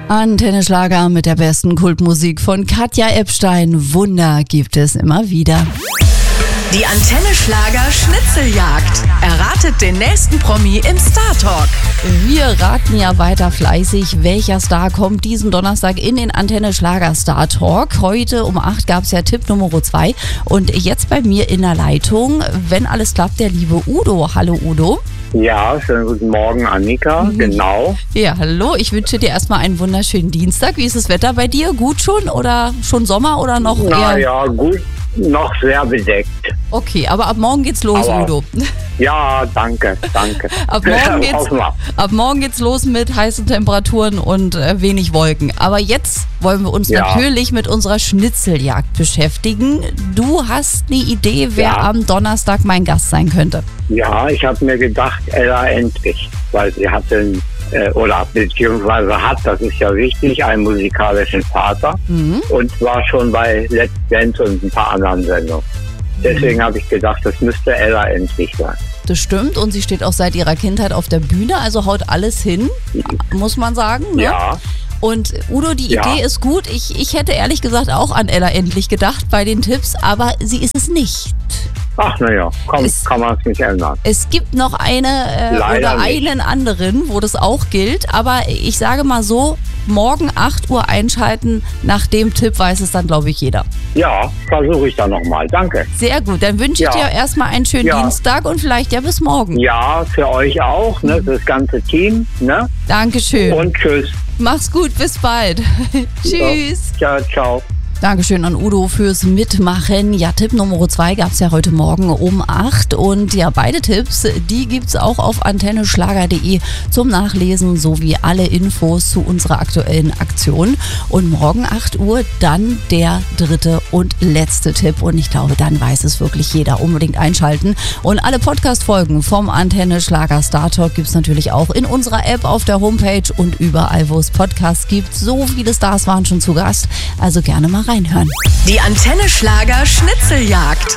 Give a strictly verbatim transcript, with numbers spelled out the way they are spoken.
Antenne Schlager mit der besten Kultmusik von Katja Epstein. Wunder gibt es immer wieder. Die Antenne Schlager Schnitzeljagd. Erratet den nächsten Promi im Star Talk. Wir raten ja weiter fleißig, welcher Star kommt diesen Donnerstag in den Antenne Schlager Star Talk. Heute um acht gab es ja Tipp Nummer zwei. Und jetzt bei mir in der Leitung, wenn alles klappt, der liebe Udo. Hallo Udo. Ja, schönen guten Morgen, Annika, mhm. Genau. Ja, hallo, ich wünsche dir erstmal einen wunderschönen Dienstag. Wie ist das Wetter bei dir? Gut schon oder schon Sommer oder noch Na, eher? Ja, gut, noch sehr bedeckt. Okay, aber ab morgen geht's los, aber, Udo. Ja, danke, danke. ab, morgen geht's, ab morgen geht's los mit heißen Temperaturen und äh, wenig Wolken. Aber jetzt wollen wir uns ja. natürlich mit unserer Schnitzeljagd beschäftigen. Du hast eine Idee, wer ja. am Donnerstag mein Gast sein könnte? Ja, ich habe mir gedacht, Ella Endrich, weil sie hatte, äh, oder beziehungsweise hat, das ist ja wichtig, einen musikalischen Vater mhm. und war schon bei Let's Dance und ein paar anderen Sendungen. Deswegen habe ich gedacht, das müsste Ella Endrich sein. Das stimmt und sie steht auch seit ihrer Kindheit auf der Bühne, also haut alles hin, muss man sagen. Ne? Ja. Und Udo, die ja. Idee ist gut. Ich, ich hätte ehrlich gesagt auch an Ella Endrich gedacht bei den Tipps, aber sie ist es nicht. Ach naja, kann man es nicht ändern. Es gibt noch eine äh, oder nicht. einen anderen, wo das auch gilt, aber ich sage mal so, morgen acht Uhr einschalten, nach dem Tipp weiß es dann, glaube ich, jeder. Ja, versuche ich dann nochmal. Danke. Sehr gut, dann wünsche ich ja. dir erstmal einen schönen ja. Dienstag und vielleicht ja bis morgen. Ja, für euch auch, ne, das ganze Team. Ne? Dankeschön. Und tschüss. Mach's gut, bis bald. Tschüss. Ja, ciao. Dankeschön an Udo fürs Mitmachen. Ja, Tipp Nummer zwei gab es ja heute Morgen um acht. Und ja, beide Tipps, die gibt's auch auf antenne schlager punkt de zum Nachlesen sowie alle Infos zu unserer aktuellen Aktion. Und morgen acht Uhr dann der dritte und letzte Tipp. Und ich glaube, dann weiß es wirklich jeder. Unbedingt einschalten. Und alle Podcast-Folgen vom Antenne Schlager Star Talk gibt's natürlich auch in unserer App, auf der Homepage und überall, wo es Podcasts gibt. So viele Stars waren schon zu Gast. Also gerne mal reinhören. Die Antenne Schlager Schnitzeljagd.